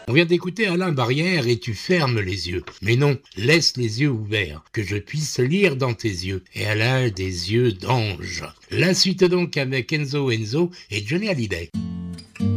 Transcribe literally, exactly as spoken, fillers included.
On vient d'écouter Alain Barrière et tu fermes les yeux. Mais non, laisse les yeux ouverts, que je puisse lire dans tes yeux. Et elle a des yeux d'ange. La suite donc avec Enzo Enzo et Johnny Hallyday.